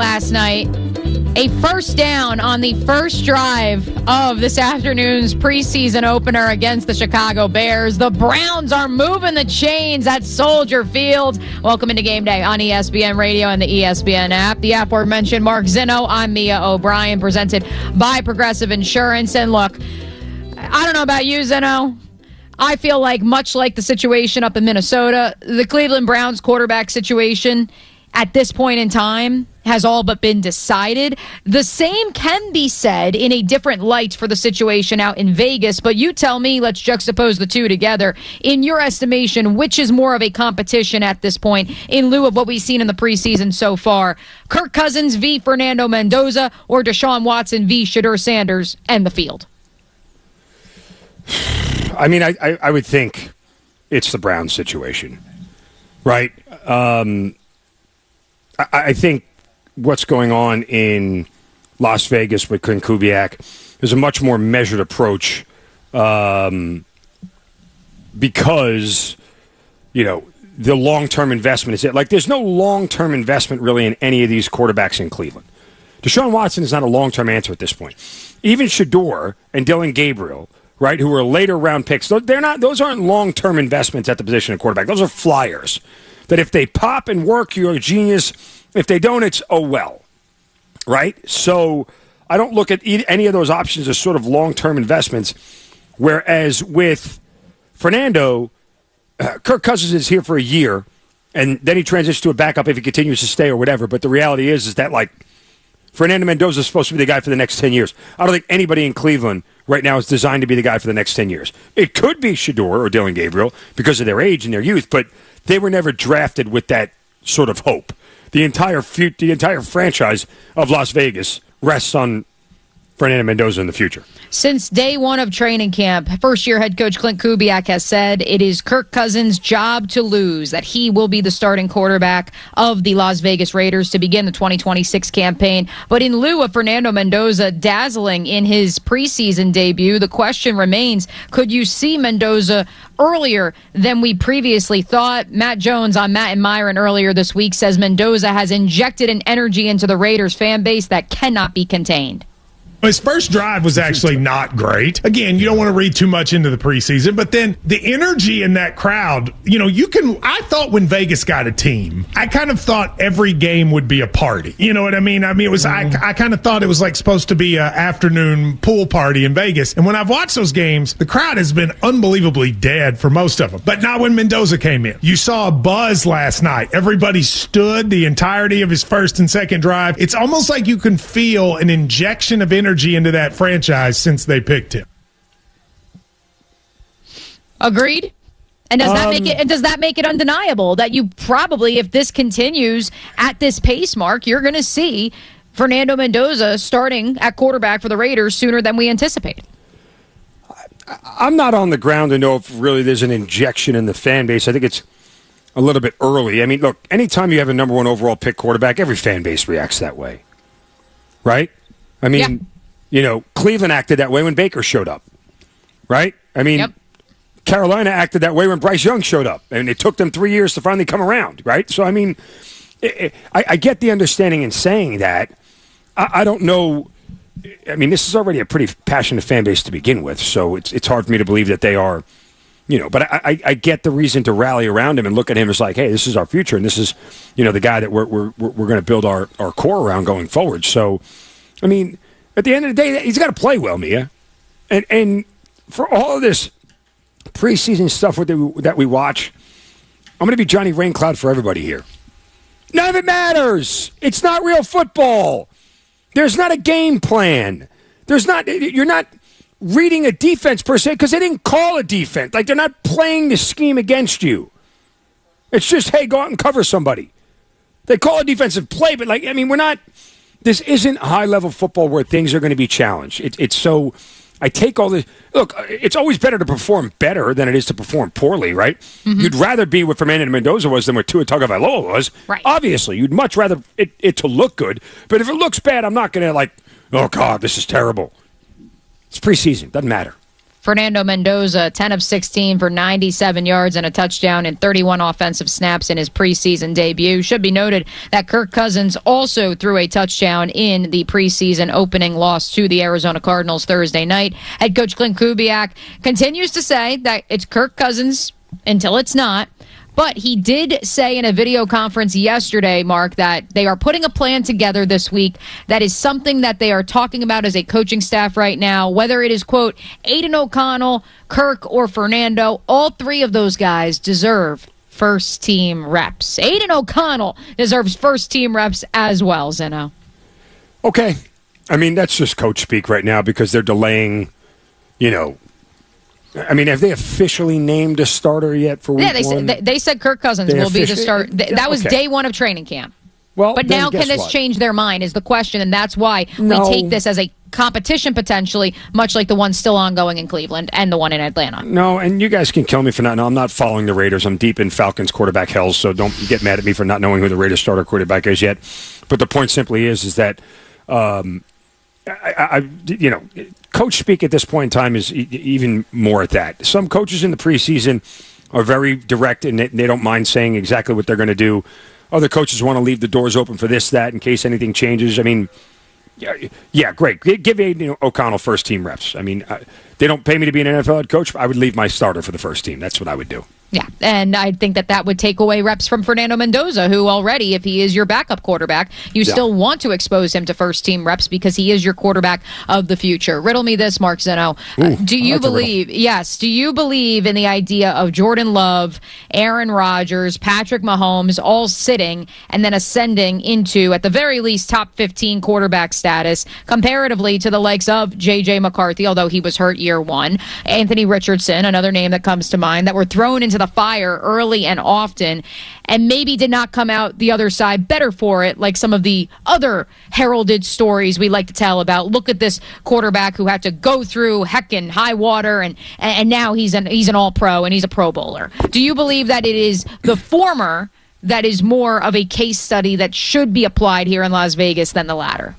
last night. A first down on the first drive of this afternoon's preseason opener against the Chicago Bears. The Browns are moving the chains at Soldier Field. Welcome into Game Day on ESPN Radio and the ESPN app. The aforementioned Mark Zinno. I'm Mia O'Brien, presented by Progressive Insurance. And look, I don't know about you, Zinno. I feel like, much like the situation up in Minnesota, the Cleveland Browns quarterback situation at this point in time has all but been decided. The same can be said in a different light for the situation out in Vegas, but you tell me, let's juxtapose the two together. In your estimation, which is more of a competition at this point in lieu of what we've seen in the preseason so far? Kirk Cousins v. Fernando Mendoza, or Deshaun Watson v. Shedeur Sanders and the field? I mean, I would think it's the Browns situation, right? I think what's going on in Las Vegas with Clint Kubiak is a much more measured approach because, you know, the long-term investment is it. Like, there's no long-term investment really in any of these quarterbacks in Cleveland. Deshaun Watson is not a long-term answer at this point. Even Shedeur and Dylan Gabriel, right, who are later-round picks, those aren't long-term investments at the position of quarterback. Those are flyers that if they pop and work, you're a genius. If they don't, it's oh well, right? So I don't look at any of those options as sort of long-term investments, whereas with Fernando, Kirk Cousins is here for a year, and then he transitions to a backup if he continues to stay or whatever. But the reality is that, like, Fernando Mendoza is supposed to be the guy for the next 10 years. I don't think anybody in Cleveland right now is designed to be the guy for the next 10 years. It could be Shedeur or Dylan Gabriel because of their age and their youth, but they were never drafted with that sort of hope. The entire franchise of Las Vegas rests on Fernando Mendoza in the future. Since day one of training camp, first-year head coach Clint Kubiak has said it is Kirk Cousins' job to lose, that he will be the starting quarterback of the Las Vegas Raiders to begin the 2026 campaign. But in lieu of Fernando Mendoza dazzling in his preseason debut, the question remains, could you see Mendoza earlier than we previously thought? Matt Jones on Matt and Myron earlier this week says Mendoza has injected an energy into the Raiders fan base that cannot be contained. His first drive was actually not great. Again, you don't want to read too much into the preseason, but then the energy in that crowd, you know, I thought when Vegas got a team, I kind of thought every game would be a party. You know what I mean? I mean, it was, I kind of thought it was like supposed to be an afternoon pool party in Vegas. And when I've watched those games, the crowd has been unbelievably dead for most of them. But not when Mendoza came in. You saw a buzz last night. Everybody stood the entirety of his first and second drive. It's almost like you can feel an injection of energy into that franchise since they picked him. Agreed. And does that make it undeniable that you probably, if this continues at this pace, Mark, you're going to see Fernando Mendoza starting at quarterback for the Raiders sooner than we anticipate? I'm not on the ground to know if really there's an injection in the fan base. I think it's a little bit early. I mean, look, anytime you have a number one overall pick quarterback, every fan base reacts that way. Right? I mean... Yeah. You know, Cleveland acted that way when Baker showed up, right? I mean, Carolina acted that way when Bryce Young showed up, and it took them 3 years to finally come around, right? So, I mean, I get the understanding in saying that. I don't know. I mean, this is already a pretty passionate fan base to begin with, so it's hard for me to believe that they are, you know, but I get the reason to rally around him and look at him as like, hey, this is our future, and this is, you know, the guy that we're going to build our core around going forward. So, I mean, at the end of the day, he's got to play well, Mia. And for all of this preseason stuff that we watch, I'm going to be Johnny Raincloud for everybody here. None of it matters. It's not real football. There's not a game plan. You're not reading a defense per se because they didn't call a defense. Like, they're not playing the scheme against you. It's just, hey, go out and cover somebody. They call a defensive play, but, like, I mean, this isn't high-level football where things are going to be challenged. It's so... I take all this... Look, it's always better to perform better than it is to perform poorly, right? Mm-hmm. You'd rather be what Fernando Mendoza was than what Tua Tagovailoa was. Right. Obviously, you'd much rather it to look good. But if it looks bad, I'm not going to, like, oh, God, this is terrible. It's preseason. Doesn't matter. Fernando Mendoza, 10 of 16 for 97 yards and a touchdown in 31 offensive snaps in his preseason debut. Should be noted that Kirk Cousins also threw a touchdown in the preseason opening loss to the Arizona Cardinals Thursday night. Head coach Clint Kubiak continues to say that it's Kirk Cousins until it's not. But he did say in a video conference yesterday, Mark, that they are putting a plan together this week that is something that they are talking about as a coaching staff right now, whether it is, quote, Aiden O'Connell, Kirk, or Fernando. All three of those guys deserve first-team reps. Aiden O'Connell deserves first-team reps as well, Zeno. Okay. I mean, that's just coach speak right now because they're delaying, I mean, have they officially named a starter yet for week one? They said Kirk Cousins will be the starter. That was day one of training camp. Well, but now can this change their mind is the question, and that's why we take this as a competition potentially, much like the one still ongoing in Cleveland and the one in Atlanta. No, and you guys can kill me for not. No, I'm not following the Raiders. I'm deep in Falcons quarterback hell, so don't get mad at me for not knowing who the Raiders starter quarterback is yet. But the point simply is that coach speak at this point in time is even more at that. Some coaches in the preseason are very direct and they don't mind saying exactly what they're going to do. Other coaches want to leave the doors open for this, that, in case anything changes. I mean, yeah, great. Give Aiden O'Connell first team reps. I mean, they don't pay me to be an NFL head coach. I would leave my starter for the first team. That's what I would do. Yeah, and I think that would take away reps from Fernando Mendoza, who already, if he is your backup quarterback, you still want to expose him to first-team reps because he is your quarterback of the future. Riddle me this, Mark Zeno. Do you believe in the idea of Jordan Love, Aaron Rodgers, Patrick Mahomes all sitting and then ascending into, at the very least, top 15 quarterback status comparatively to the likes of J.J. McCarthy, although he was hurt year one, Anthony Richardson, another name that comes to mind, that were thrown into the fire early and often and maybe did not come out the other side better for it, like some of the other heralded stories we like to tell about. Look at this quarterback who had to go through heck and high water and now he's an all-pro and he's a Pro Bowler. Do you believe that it is the former that is more of a case study that should be applied here in Las Vegas than the latter?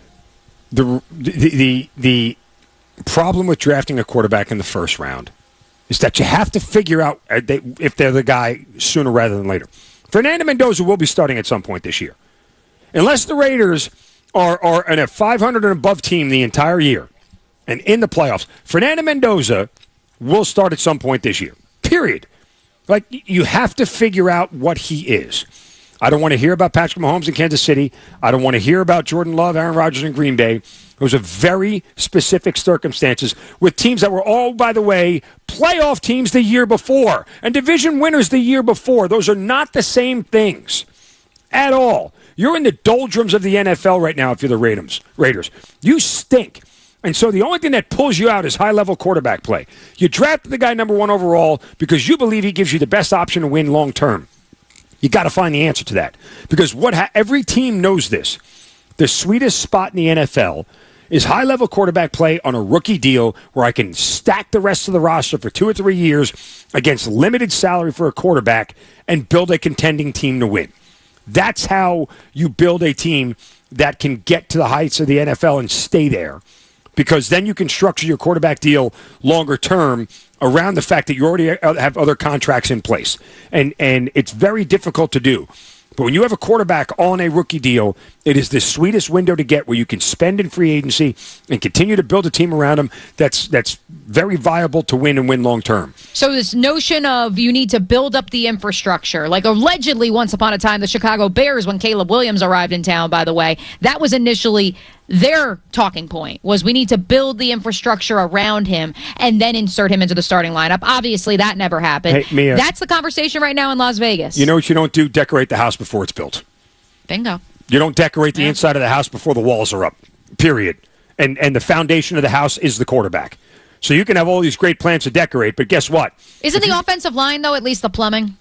The problem with drafting a quarterback in the first round is that you have to figure out if they're the guy sooner rather than later. Fernando Mendoza will be starting at some point this year. Unless the Raiders are a 500 and above team the entire year and in the playoffs, Fernando Mendoza will start at some point this year, period. Like, you have to figure out what he is. I don't want to hear about Patrick Mahomes in Kansas City. I don't want to hear about Jordan Love, Aaron Rodgers in Green Bay. Those are very specific circumstances with teams that were all, by the way, playoff teams the year before and division winners the year before. Those are not the same things at all. You're in the doldrums of the NFL right now if you're the Raiders. You stink. And so the only thing that pulls you out is high-level quarterback play. You drafted the guy number one overall because you believe he gives you the best option to win long-term. You got to find the answer to that. Because every team knows this. The sweetest spot in the NFL is high-level quarterback play on a rookie deal where I can stack the rest of the roster for 2 or 3 years against limited salary for a quarterback and build a contending team to win. That's how you build a team that can get to the heights of the NFL and stay there. Because then you can structure your quarterback deal longer term around the fact that you already have other contracts in place. And it's very difficult to do. But when you have a quarterback on a rookie deal, it is the sweetest window to get where you can spend in free agency and continue to build a team around him that's very viable to win and win long term. So this notion of you need to build up the infrastructure, like allegedly once upon a time the Chicago Bears, when Caleb Williams arrived in town, by the way, that was initially their talking point, was we need to build the infrastructure around him and then insert him into the starting lineup. Obviously, that never happened. Hey, Mia, that's the conversation right now in Las Vegas. You know what you don't do? Decorate the house before it's built. Bingo. You don't decorate the inside of the house before the walls are up, period. And the foundation of the house is the quarterback. So you can have all these great plans to decorate, but guess what? Isn't the offensive line, though, at least the plumbing?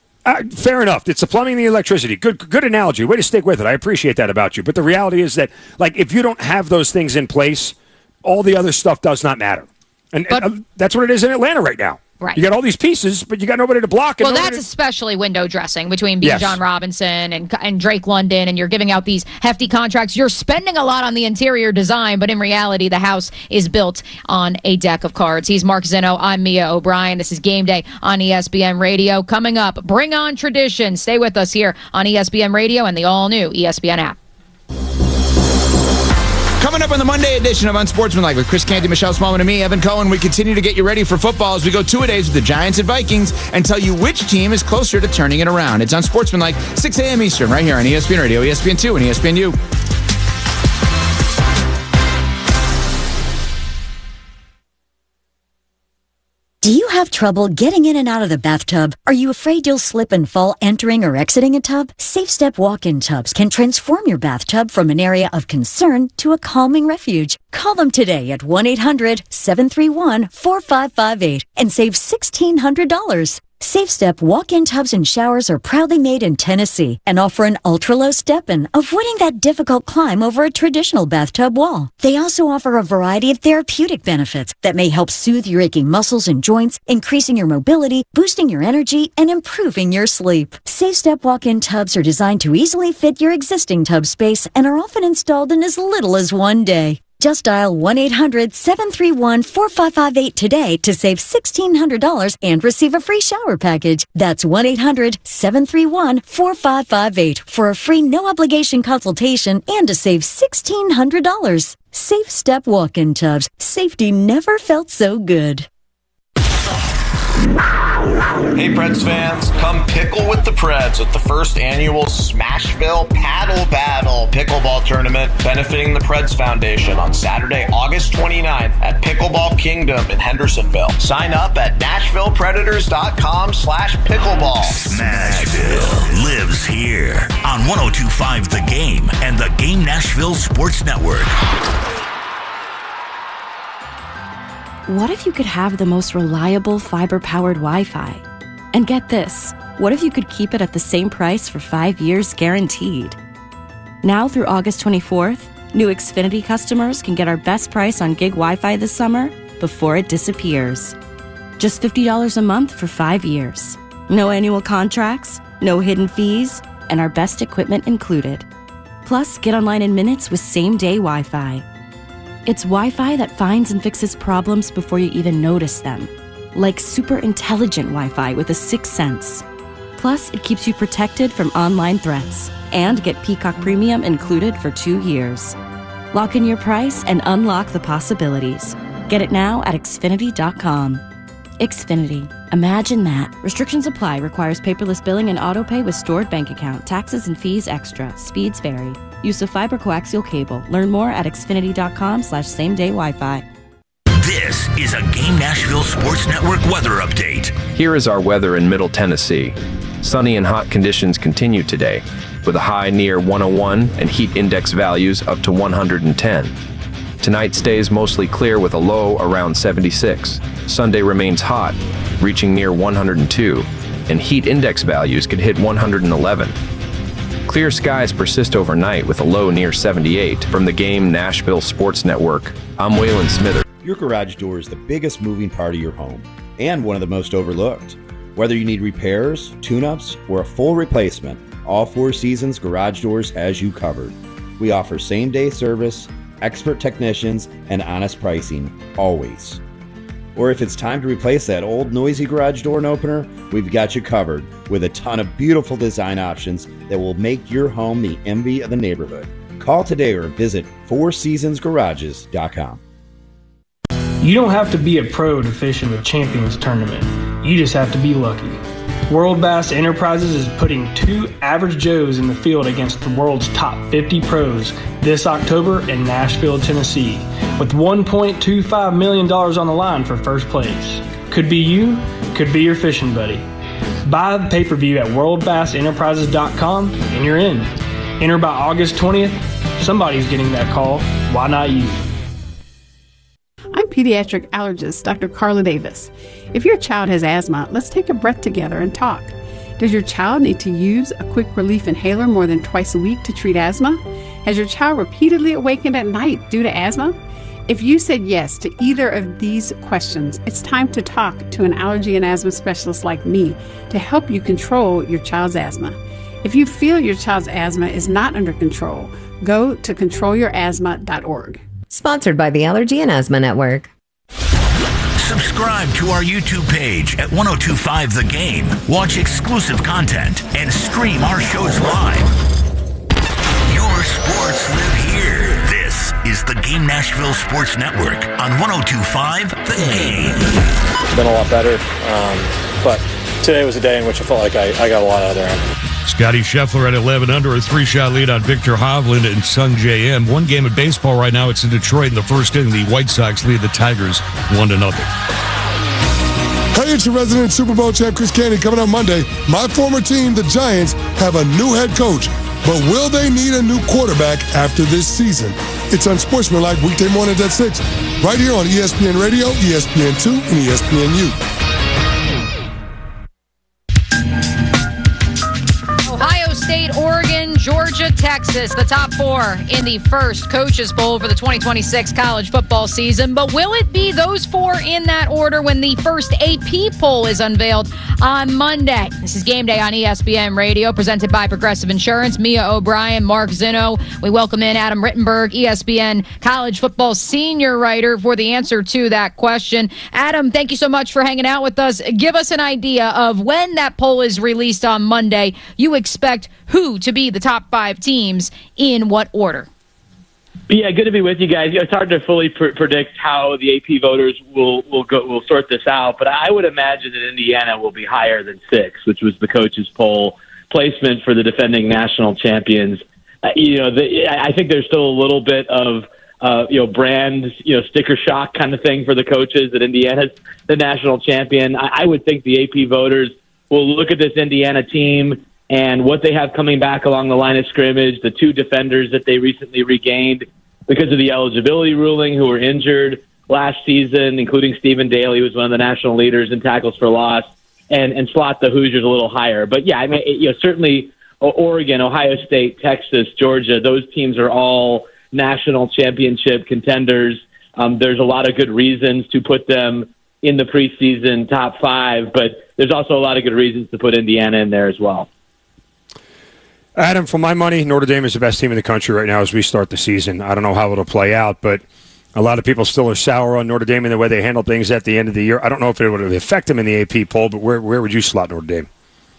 Fair enough. It's the plumbing and the electricity. Good analogy. Way to stick with it. I appreciate that about you. But the reality is that, like, if you don't have those things in place, all the other stuff does not matter. And that's what it is in Atlanta right now. Right. You got all these pieces, but you got nobody to block. Well, that's especially window dressing between Bijan Robinson and Drake London, and you're giving out these hefty contracts. You're spending a lot on the interior design, but in reality, the house is built on a deck of cards. He's Mark Zinno. I'm Mia O'Brien. This is Game Day on ESPN Radio. Coming up, bring on tradition. Stay with us here on ESPN Radio and the all-new ESPN app. Coming up on the Monday edition of Unsportsmanlike with Chris Canty, Michelle Smallman, and me, Evan Cohen, we continue to get you ready for football as we go 2-a-days with the Giants and Vikings and tell you which team is closer to turning it around. It's Unsportsmanlike, 6 a.m. Eastern, right here on ESPN Radio, ESPN2, and ESPNU. Do you have trouble getting in and out of the bathtub? Are you afraid you'll slip and fall entering or exiting a tub? SafeStep walk-in tubs can transform your bathtub from an area of concern to a calming refuge. Call them today at 1-800-731-4558 and save $1,600. SafeStep walk-in tubs and showers are proudly made in Tennessee and offer an ultra-low step-in, avoiding that difficult climb over a traditional bathtub wall. They also offer a variety of therapeutic benefits that may help soothe your aching muscles and joints, increasing your mobility, boosting your energy, and improving your sleep. SafeStep walk-in tubs are designed to easily fit your existing tub space and are often installed in as little as 1 day. Just dial 1-800-731-4558 today to save $1,600 and receive a free shower package. That's 1-800-731-4558 for a free no-obligation consultation and to save $1,600. SafeStep walk-in tubs. Safety never felt so good. Hey Preds fans, come pickle with the Preds at the first annual Smashville Paddle Battle pickleball tournament benefiting the Preds Foundation on Saturday, August 29th at Pickleball Kingdom in Hendersonville. Sign up at NashvillePredators.com/pickleball. Smashville lives here on 102.5 The Game and the Game Nashville Sports Network. What if you could have the most reliable fiber-powered Wi-Fi? And get this, what if you could keep it at the same price for 5 years guaranteed? Now through August 24th, new Xfinity customers can get our best price on gig Wi-Fi this summer before it disappears. Just $50 a month for 5 years. No annual contracts, no hidden fees, and our best equipment included. Plus, get online in minutes with same-day Wi-Fi. It's Wi-Fi that finds and fixes problems before you even notice them. Like super intelligent Wi-Fi with a 6th sense. Plus, it keeps you protected from online threats. And get Peacock Premium included for 2 years. Lock in your price and unlock the possibilities. Get it now at Xfinity.com. Xfinity. Imagine that. Restrictions apply. Requires paperless billing and autopay with stored bank account. Taxes and fees extra. Speeds vary. Use of fiber coaxial cable. Learn more at Xfinity.com/same-day Wi-Fi. This is a Game Nashville Sports Network weather update. Here is our weather in Middle Tennessee. Sunny and hot conditions continue today, with a high near 101 and heat index values up to 110. Tonight stays mostly clear with a low around 76. Sunday remains hot, reaching near 102, and heat index values could hit 111. Clear skies persist overnight with a low near 78. From the Game Nashville Sports Network, I'm Waylon Smithers. Your garage door is the biggest moving part of your home and one of the most overlooked. Whether you need repairs, tune-ups, or a full replacement, all Four Seasons Garage Doors has you covered. We offer same-day service, expert technicians, and honest pricing, always. Or if it's time to replace that old noisy garage door opener, we've got you covered with a ton of beautiful design options that will make your home the envy of the neighborhood. Call today or visit FourSeasonsGarages.com. You don't have to be a pro to fish in the Champions Tournament. You just have to be lucky. World Bass Enterprises is putting 2 average Joes in the field against the world's top 50 pros this October in Nashville, Tennessee, with $1.25 million on the line for first place. Could be you, could be your fishing buddy. Buy the pay-per-view at worldbassenterprises.com and you're in. Enter by August 20th. Somebody's getting that call. Why not you? I'm pediatric allergist Dr. Carla Davis. If your child has asthma, let's take a breath together and talk. Does your child need to use a quick relief inhaler more than twice a week to treat asthma? Has your child repeatedly awakened at night due to asthma? If you said yes to either of these questions, it's time to talk to an allergy and asthma specialist like me to help you control your child's asthma. If you feel your child's asthma is not under control, go to controlyourasthma.org. Sponsored by the Allergy and Asthma Network. Subscribe to our YouTube page at 1025 The Game. Watch exclusive content and stream our shows live. Your sports live here. This is the Game Nashville Sports Network on 1025 The Game. It's been a lot better, but today was a day in which I felt like I got a lot out of there. Scotty Scheffler at 11 under, a 3-shot lead on Victor Hovland and Sung J M. One game of baseball right now. It's in Detroit in the first inning. The White Sox lead the Tigers 1-0. Hey, it's your resident Super Bowl champ, Chris Canty, coming up Monday. My former team, the Giants, have a new head coach. But will they need a new quarterback after this season? It's Unsportsmanlike weekday mornings at 6, right here on ESPN Radio, ESPN2, and ESPNU. Ohio State, Oregon, Georgia, Texas, the top 4 in the first Coaches Bowl for the 2026 college football season. But will it be those 4 in that order when the first AP poll is unveiled on Monday? This is Game Day on ESPN Radio, presented by Progressive Insurance. Mia O'Brien, Mark Zinno. We welcome in Adam Rittenberg, ESPN college football senior writer, for the answer to that question. Adam, thank you so much for hanging out with us. Give us an idea of when that poll is released on Monday. You expect who to be the top 5 teams in what order? Yeah, good to be with you guys. It's hard to fully predict how the AP voters will sort this out, but I would imagine that Indiana will be higher than 6, which was the coaches' poll placement for the defending national champions. I think there's still a little bit of brand sticker shock kind of thing for the coaches that Indiana's the national champion. I would think the AP voters will look at this Indiana team and what they have coming back along the line of scrimmage, the 2 defenders that they recently regained because of the eligibility ruling who were injured last season, including Stephen Daly, who was one of the national leaders in tackles for loss, and slot the Hoosiers a little higher. But yeah, I mean, certainly Oregon, Ohio State, Texas, Georgia, those teams are all national championship contenders. There's a lot of good reasons to put them in the preseason top 5, but there's also a lot of good reasons to put Indiana in there as well. Adam, for my money, Notre Dame is the best team in the country right now as we start the season. I don't know how it'll play out, but a lot of people still are sour on Notre Dame and the way they handle things at the end of the year. I don't know if it would affect them in the AP poll, but where would you slot Notre Dame?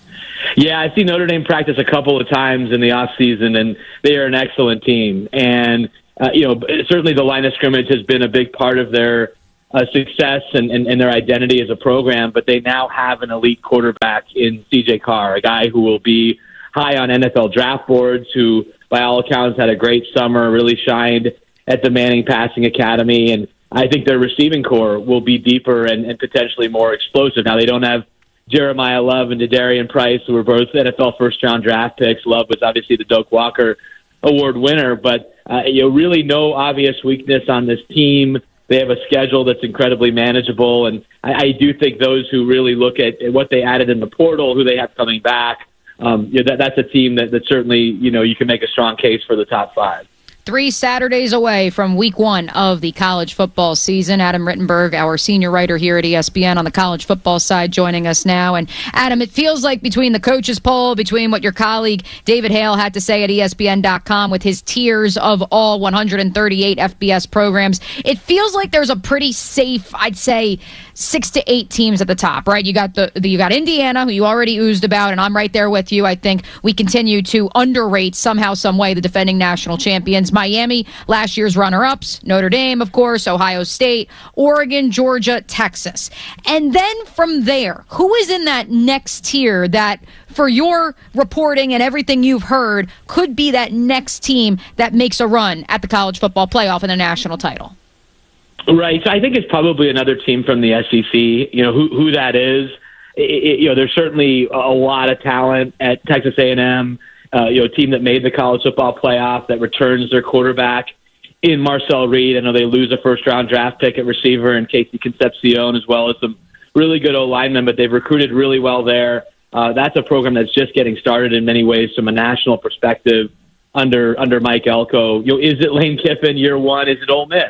Yeah, I've seen Notre Dame practice a couple of times in the offseason, and they are an excellent team. And, certainly the line of scrimmage has been a big part of their success and their identity as a program, but they now have an elite quarterback in C.J. Carr, a guy who will be high on NFL draft boards, who, by all accounts, had a great summer, really shined at the Manning Passing Academy. And I think their receiving core will be deeper and potentially more explosive. Now, they don't have Jeremiah Love and D'Adarian Price, who were both NFL first-round draft picks. Love was obviously the Doak Walker Award winner, but really no obvious weakness on this team. They have a schedule that's incredibly manageable, and I do think those who really look at what they added in the portal, who they have coming back, that's a team that certainly, you can make a strong case for the top 5. 3 Saturdays away from week 1 of the college football season. Adam Rittenberg, our senior writer here at ESPN on the college football side, joining us now. And Adam, it feels like between the coaches poll, between what your colleague David Hale had to say at ESPN.com with his tiers of all 138 FBS programs, it feels like there's a pretty safe, I'd say, 6 to 8 teams at the top, right? You got Indiana, who you already oozed about, and I'm right there with you. I think we continue to underrate somehow, some way, the defending national champions. Miami, last year's runner-ups, Notre Dame, of course, Ohio State, Oregon, Georgia, Texas. And then from there, who is in that next tier that, for your reporting and everything you've heard, could be that next team that makes a run at the college football playoff and a national title? Right. So I think it's probably another team from the SEC. Who that is. There's certainly a lot of talent at Texas A&M. A team that made the college football playoff, that returns their quarterback in Marcel Reed. I know they lose a first-round draft pick at receiver in Casey Concepcion, as well as some really good O-linemen, but they've recruited really well there. That's a program that's just getting started in many ways from a national perspective under Mike Elko. Is it Lane Kiffin year 1? Is it Ole Miss?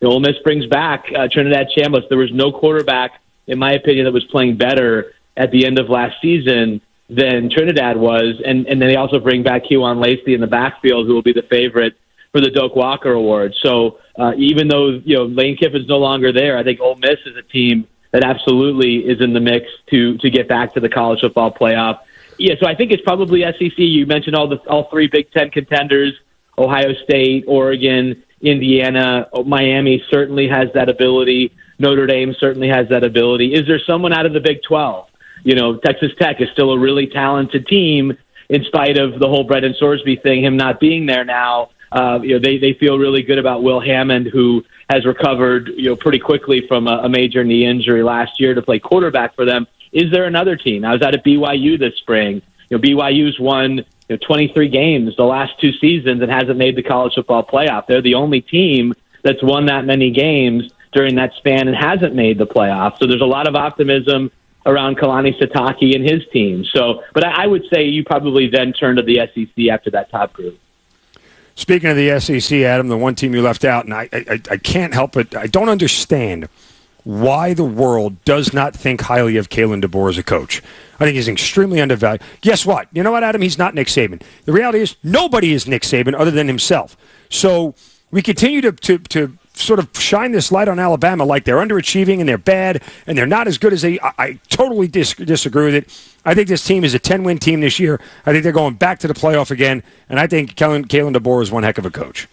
Ole Miss brings back Trinidad Chambliss. There was no quarterback, in my opinion, that was playing better at the end of last season than Trinidad was. And then they also bring back Kewan Lacey in the backfield, who will be the favorite for the Doak Walker Award. So even though Lane Kiffin's no longer there, I think Ole Miss is a team that absolutely is in the mix to get back to the college football playoff. Yeah, so I think it's probably SEC. You mentioned all three Big Ten contenders: Ohio State, Oregon, Indiana. Miami certainly has that ability. Notre Dame certainly has that ability. Is there someone out of the Big 12? Texas Tech is still a really talented team in spite of the whole Brendan Sorsby thing, him not being there now. They feel really good about Will Hammond, who has recovered pretty quickly from a major knee injury last year to play quarterback for them. Is there another team? I was out at BYU this spring. BYU's won 23 games the last 2 seasons and hasn't made the college football playoff. They're the only team that's won that many games during that span and hasn't made the playoff. So there's a lot of optimism around Kalani Sitake and his team. But I would say you probably then turn to the SEC after that top group. Speaking of the SEC, Adam, the one team you left out, and I can't help it. I don't understand why the world does not think highly of Kalen DeBoer as a coach. I think he's extremely undervalued. Guess what? You know what, Adam? He's not Nick Saban. The reality is nobody is Nick Saban other than himself. So we continue to sort of shine this light on Alabama like they're underachieving and they're bad and they're not as good as they. I totally disagree with it. I think this team is a 10-win team this year. I think they're going back to the playoff again, and I think Kalen DeBoer is one heck of a coach.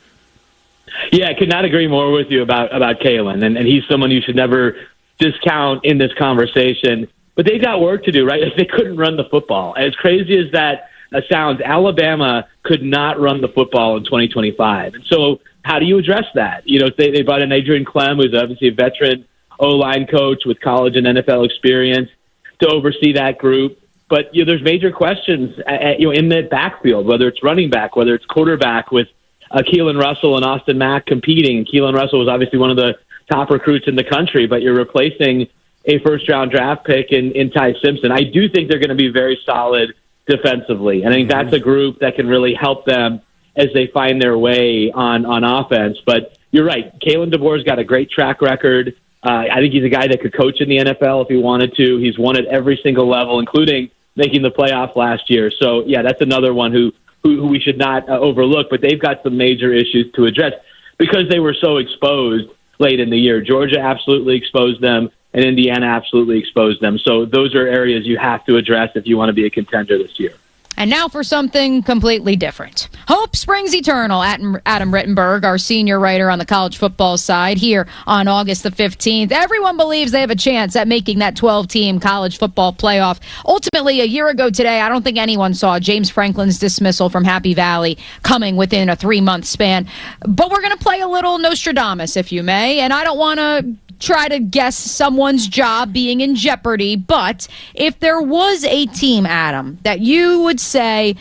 Yeah, I could not agree more with you about Kalen, and he's someone you should never discount in this conversation. But they've got work to do, right? They couldn't run the football. As crazy as that sounds, Alabama could not run the football in 2025. And so how do you address that? They brought in Adrian Clem, who's obviously a veteran O-line coach with college and NFL experience, to oversee that group. But there's major questions in the backfield, whether it's running back, whether it's quarterback, with Keelan Russell and Austin Mack competing. Keelan Russell was obviously one of the top recruits in the country, but you're replacing a first-round draft pick in Ty Simpson. I do think they're going to be very solid defensively, and I think that's a group that can really help them as they find their way on offense. But you're right, Kalen DeBoer's got a great track record. I think he's a guy that could coach in the NFL if he wanted to. He's won at every single level, including making the playoff last year. So, yeah, that's another one who we should not overlook. But they've got some major issues to address because they were so exposed late in the year. Georgia absolutely exposed them, and Indiana absolutely exposed them. So those are areas you have to address if you want to be a contender this year. And now for something completely different. Hope springs eternal. Adam Rittenberg, our senior writer on the college football side, here on August the 15th. Everyone believes they have a chance at making that 12-team college football playoff. Ultimately, a year ago today, I don't think anyone saw James Franklin's dismissal from Happy Valley coming within a 3-month span. But we're going to play a little Nostradamus, if you may, and I don't want to try to guess someone's job being in jeopardy, but if there was a team, Adam, that you would say,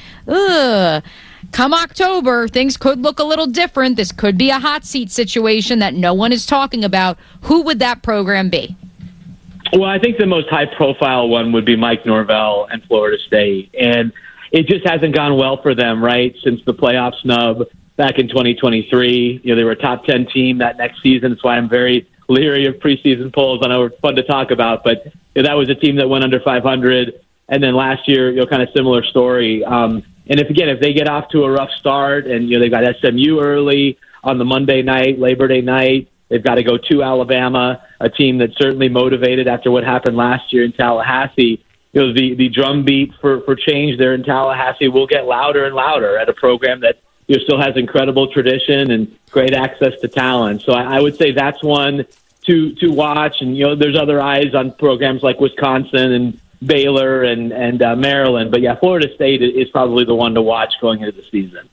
come October, things could look a little different, this could be a hot seat situation that no one is talking about, who would that program be? Well, I think the most high-profile one would be Mike Norvell and Florida State, and it just hasn't gone well for them, right, since the playoff snub back in 2023. They were a top 10 team that next season. That's why I'm very leery of preseason polls. I know it's fun to talk about, but that was a team that went under 500. And then last year, kind of similar story. And if they get off to a rough start and, they've got SMU early on the Monday night, Labor Day night, they've got to go to Alabama, a team that's certainly motivated after what happened last year in Tallahassee. The drumbeat for change there in Tallahassee will get louder and louder at a program that still has incredible tradition and great access to talent. So I would say that's one to watch. And, there's other eyes on programs like Wisconsin and Baylor and Maryland. But, yeah, Florida State is probably the one to watch going into the season.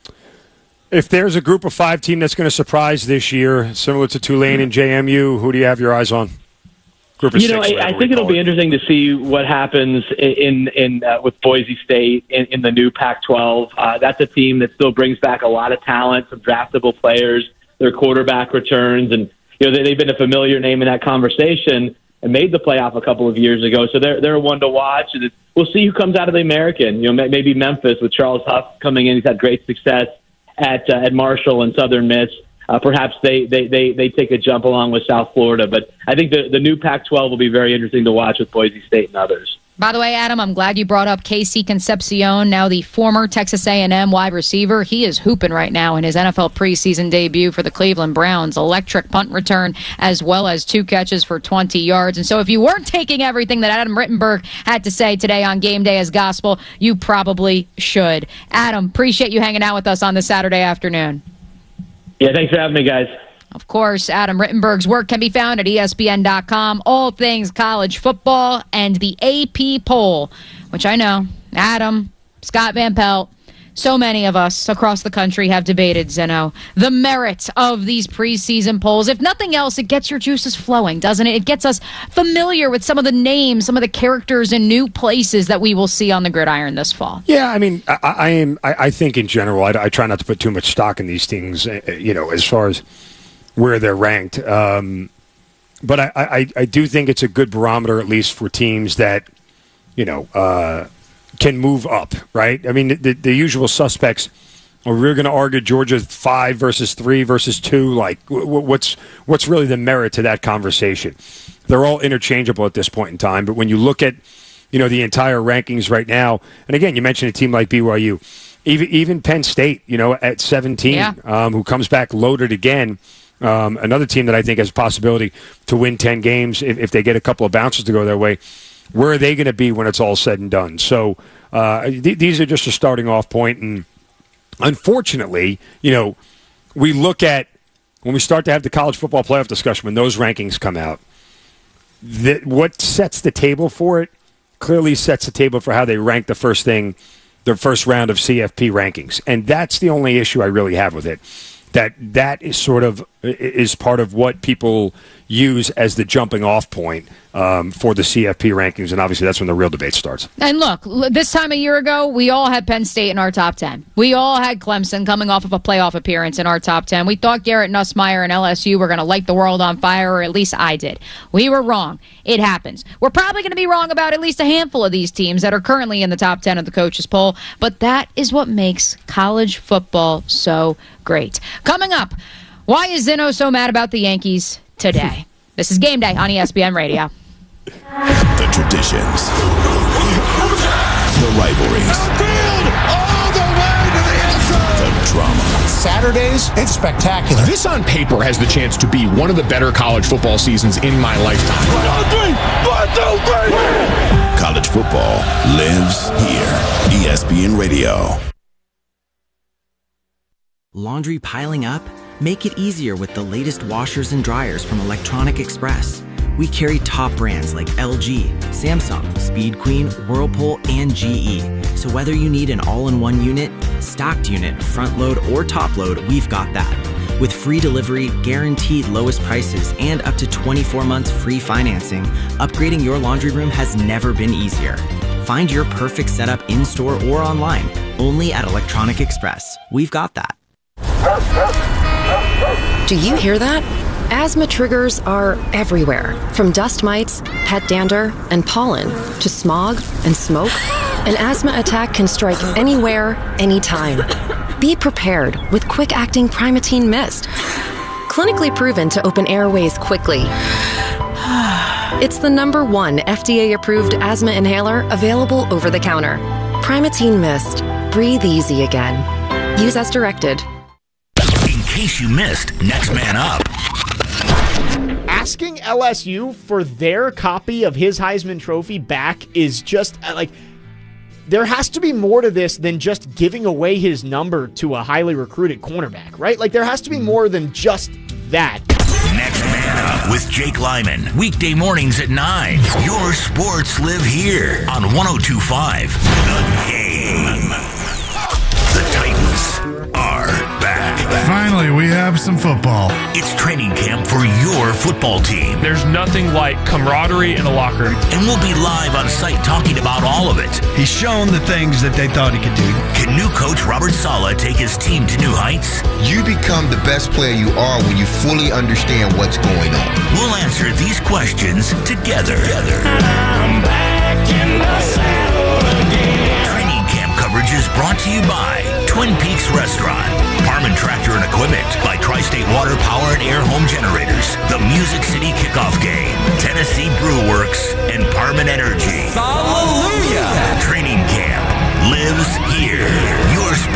If there's a group of 5 team that's going to surprise this year, similar to Tulane and JMU, who do you have your eyes on? Group of 6, I think it'll be interesting to see what happens with Boise State in the new Pac-12. That's a team that still brings back a lot of talent, some draftable players, their quarterback returns, and they've been a familiar name in that conversation and made the playoff a couple of years ago. So they're one to watch, and we'll see who comes out of the American. Maybe Memphis with Charles Huff coming in. He's had great success at Marshall and Southern Miss. perhaps they take a jump along with South Florida. But I think the new Pac-12 will be very interesting to watch with Boise State and others. By the way, Adam, I'm glad you brought up Casey Concepcion, now the former Texas A&M wide receiver. He is hooping right now in his NFL preseason debut for the Cleveland Browns. Electric punt return as well as 2 catches for 20 yards. And so if you weren't taking everything that Adam Rittenberg had to say today on Game Day as gospel, you probably should. Adam, appreciate you hanging out with us on this Saturday afternoon. Yeah, thanks for having me, guys. Of course, Adam Rittenberg's work can be found at ESPN.com. All things college football and the AP poll, which I know Adam, Scott Van Pelt, so many of us across the country have debated, Zeno, the merit of these preseason polls. If nothing else, it gets your juices flowing, doesn't it? It gets us familiar with some of the names, some of the characters and new places that we will see on the gridiron this fall. Yeah, I mean, I think in general, I try not to put too much stock in these things, as far as where they're ranked. But I do think it's a good barometer, at least for teams that, can move up, right? I mean, the usual suspects, we're going to argue Georgia 5 versus 3 versus 2. Like, what's really the merit to that conversation? They're all interchangeable at this point in time. But when you look at, the entire rankings right now, and again, you mentioned a team like BYU, even Penn State, at 17, who comes back loaded again. Another team that I think has a possibility to win 10 games if they get a couple of bounces to go their way. Where are they going to be when it's all said and done? So these are just a starting off point. And unfortunately, we look at when we start to have the college football playoff discussion, when those rankings come out, what sets the table for it clearly sets the table for how they rank the first round of CFP rankings. And that's the only issue I really have with it. That is is part of what people use as the jumping off point for the CFP rankings, and obviously that's when the real debate starts. And look, this time a year ago, we all had Penn State in our top 10. We all had Clemson coming off of a playoff appearance in our top 10. We thought Garrett Nussmeier and LSU were going to light the world on fire, or at least I did. We were wrong. It happens. We're probably going to be wrong about at least a handful of these teams that are currently in the top 10 of the coaches poll, but that is what makes college football so great. Coming up, why is Zeno so mad about the Yankees today? This is Game Day on ESPN Radio. The traditions, the rivalries, all the way to the end zone. The drama. Saturdays, it's spectacular. This on paper has the chance to be one of the better college football seasons in my lifetime. 1, 2, 3. College football lives here. ESPN Radio. Laundry piling up? Make it easier with the latest washers and dryers from Electronic Express. We carry top brands like LG, Samsung, Speed Queen, Whirlpool, and GE. So whether you need an all-in-one unit, stocked unit, front load, or top load, we've got that. With free delivery, guaranteed lowest prices, and up to 24 months free financing, upgrading your laundry room has never been easier. Find your perfect setup in-store or online, only at Electronic Express. We've got that. Do you hear that? Asthma triggers are everywhere, from dust mites, pet dander, and pollen, to smog and smoke. An asthma attack can strike anywhere, anytime. Be prepared with quick-acting Primatene Mist. Clinically proven to open airways quickly. It's the #1 FDA-approved asthma inhaler available over the counter. Primatene Mist. Breathe easy again. Use as directed. In case you missed Next Man Up. Asking LSU for their copy of his Heisman Trophy back is just there has to be more to this than just giving away his number to a highly recruited cornerback, right? There has to be more than just that. Next Man Up with Jake Lyman. Weekday mornings at 9. Your sports live here on 102.5 The Game. The Titans are back. Finally, we have some football. It's training camp for your football team. There's nothing like camaraderie in the locker room. And we'll be live on site talking about all of it. He's shown the things that they thought he could do. Can new coach Robert Saleh take his team to new heights? You become the best player you are when you fully understand what's going on. We'll answer these questions together. I'm back in the saddle again. Training camp coverage is brought to you by Twin Peaks Restaurant, Harmon Tractor and Equipment, by Tri-State Water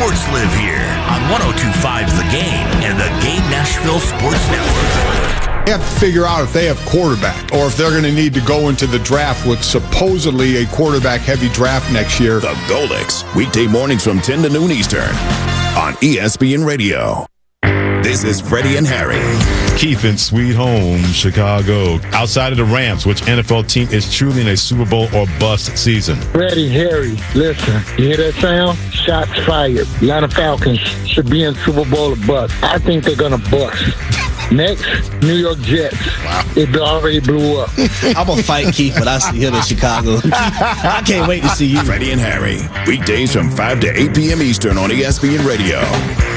sports live here on 102.5 The Game and the Game Nashville Sports Network. They have to figure out if they have quarterback or if they're going to need to go into the draft with supposedly a quarterback-heavy draft next year. The Goldics, weekday mornings from 10 to noon Eastern on ESPN Radio. This is Freddie and Harry. Keith in Sweet Home, Chicago. Outside of the Rams, which NFL team is truly in a Super Bowl or bust season? Freddie, Harry, listen, you hear that sound? Shots fired. Atlanta Falcons should be in Super Bowl or bust. I think they're going to bust. Next, New York Jets. Wow. It already blew up. I'm going to fight Keith when I see him in Chicago. I can't wait to see you. Freddie and Harry, weekdays from 5 to 8 p.m. Eastern on ESPN Radio.